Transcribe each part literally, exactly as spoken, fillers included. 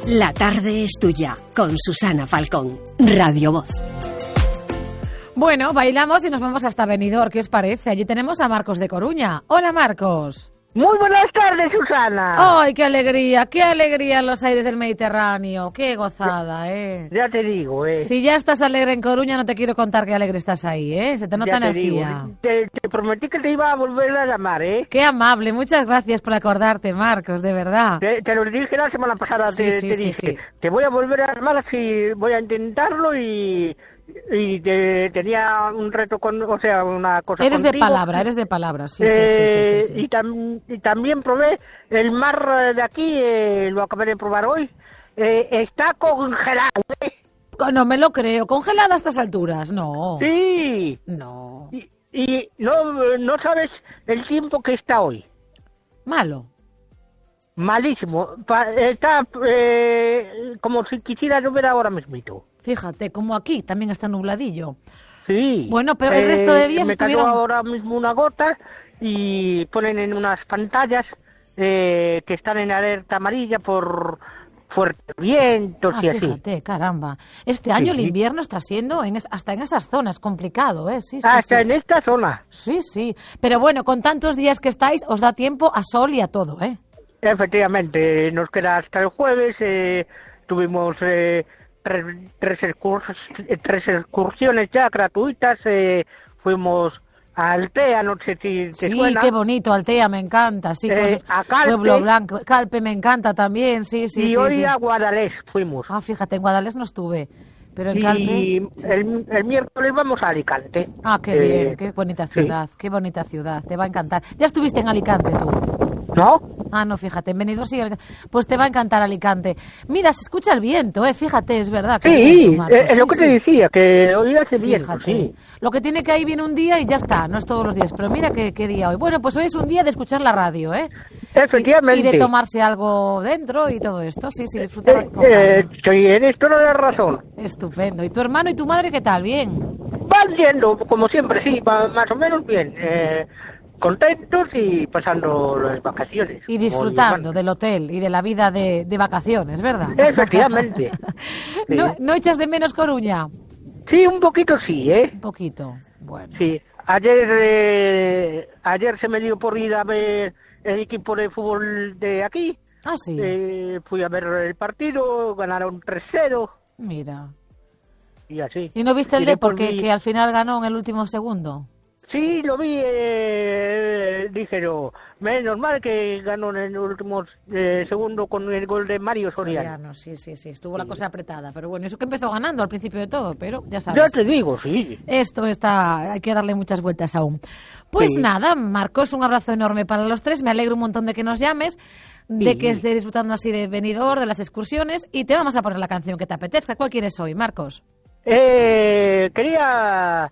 La tarde es tuya, con Susana Falcón, Radio Voz. Bueno, bailamos y nos vamos hasta Benidorm, ¿qué os parece? Allí tenemos a Marcos de Coruña. Hola, Marcos. Muy buenas tardes, Susana. ¡Ay, qué alegría! ¡Qué alegría en los aires del Mediterráneo! ¡Qué gozada, eh! Ya te digo, eh. Si ya estás alegre en Coruña, no te quiero contar qué alegre estás ahí, eh. Se te nota ya energía. Te, digo, te, te prometí que te iba a volver a llamar, eh. ¡Qué amable! Muchas gracias por acordarte, Marcos, de verdad. Te, te lo dije la semana pasada, Sí, te, sí, te sí, dije. sí. Te voy a volver a llamar, si voy a intentarlo y... Y te, tenía un reto con, o sea, una cosa Eres contigo. de palabra, eres de palabra, sí, eh, sí, sí, sí, sí, sí. Y, tam, y también probé el mar de aquí, eh, lo acabé de probar hoy, eh, está congelado, ¿eh? No me lo creo, congelada a estas alturas, no. Sí. No. Y, y no, no sabes el tiempo que está hoy. Malo. Malísimo. Pa, está eh, como si quisiera llover ahora mismito. Fíjate, como aquí también está nubladillo. Sí. Bueno, pero el resto de días me estuvieron... cayó ahora mismo una gota y ponen en unas pantallas eh, que están en alerta amarilla por fuertes vientos Ah, y así. fíjate, caramba. Este año Sí. el invierno está siendo en es- hasta en esas zonas complicado, ¿eh? Sí, sí, Hasta sí, en sí. esta zona. Sí, sí. Pero bueno, con tantos días que estáis, os da tiempo a sol y a todo, ¿eh? Efectivamente, nos queda hasta el jueves. Eh, tuvimos eh, tres, tres, excurs- tres excursiones ya gratuitas. Eh, fuimos a Altea, no sé si te Sí, suena. qué bonito, Altea, me encanta. Sí, Eh, pues, a Calpe. Pueblo Blanco, Calpe me encanta también, sí, sí, y sí. hoy sí. a Guadalés fuimos. Ah, fíjate, en Guadalés no estuve, pero en y Calpe... el, el miércoles vamos a Alicante. Ah, qué Eh, bien, qué bonita sí. ciudad, qué bonita ciudad, te va a encantar. ¿Ya estuviste en Alicante tú? ¿No? Ah, no, fíjate, en Benidorm sí, pues te va a encantar Alicante. Mira, se escucha el viento, eh, fíjate, es verdad. que hay Sí, viento, Marcos, eh, es sí, lo que sí. te decía, que hoy hace bien, Fíjate, sí. lo que tiene que ahí viene un día y ya está, no es todos los días, pero mira qué, qué día hoy. Bueno, pues hoy es un día de escuchar la radio, ¿eh? Efectivamente. Y, y de tomarse algo dentro y todo esto, sí, sí, disfrutar. Eh, con eh, calma. tienes toda la razón. Estupendo. ¿Y tu hermano y tu madre qué tal? ¿Bien? Van yendo, como siempre, sí, va más o menos bien. Eh, contentos y pasando las vacaciones. Y como disfrutando digo, del hotel y de la vida de, de vacaciones, ¿verdad? Efectivamente. Sí. ¿No, ¿No echas de menos Coruña? Sí, un poquito sí, ¿eh? Un poquito. Bueno. Sí. Ayer, eh, ayer se me dio por ir a ver el equipo de fútbol de aquí. Ah, sí. Eh, fui a ver el partido, ganaron tres cero Mira. y así. ¿Y no viste el Y Depor después que, vi- que al final ganó en el último segundo? Sí, lo vi, eh, dije yo, menos mal que ganó en el último eh, segundo con el gol de Mario Soriano. Soriano, sí, sí, sí. Estuvo la cosa apretada. Pero bueno, eso que empezó ganando al principio de todo, pero ya Ya sabes. te digo, sí. Esto está, hay que darle muchas vueltas aún. Pues Sí. nada, Marcos, un abrazo enorme para los tres. Me alegro un montón de que nos llames, de Sí. que estés disfrutando así de Benidorm, de las excursiones, y te vamos a poner la canción que te apetezca. ¿Cuál quieres hoy, Marcos? Eh, quería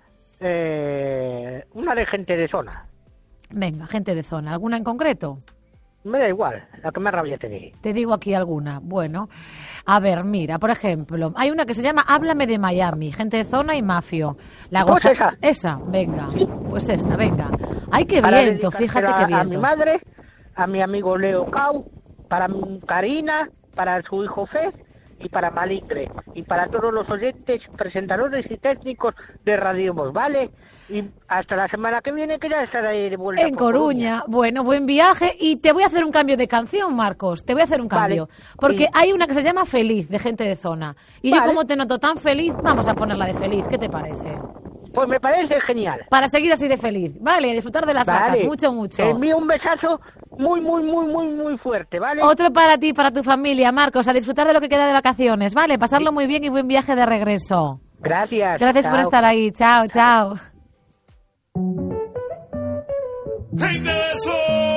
eh, una de gente de zona. Venga, gente de zona. ¿Alguna en concreto? Me da igual, la que más rabia te dé. Te digo aquí alguna. Bueno, a ver, mira, por ejemplo, hay una que se llama Háblame de Miami, gente de zona y mafio. La Pues goza- esa. Esa, venga. Pues esta, venga. Ay, qué Para viento, dedicársela fíjate qué a mi viento. madre, a mi amigo Leo Cau, para mi Karina, para su hijo Fe y para Maligre y para todos los oyentes, presentadores y técnicos de Radio Voz, ¿vale? Y hasta la semana que viene, que ya estaré de vuelta En por Coruña. Bueno, buen viaje. Y te voy a hacer un cambio de canción, Marcos. Te voy a hacer un Vale. cambio. Porque Sí. hay una que se llama Feliz, de gente de zona. Y yo Vale. como te noto tan feliz, vamos a ponerla de feliz. ¿Qué te parece? Pues me parece genial. Para seguir así de feliz. Vale, a disfrutar de las vacas. Vale. Mucho, mucho. Te envío un besazo muy, muy, muy, muy, muy fuerte, ¿vale? Otro para ti, para tu familia, Marcos. A disfrutar de lo que queda de vacaciones. Vale, pasarlo muy bien y buen viaje de regreso. Gracias. Gracias por chao. estar ahí. Chao, chao. Gente de zona.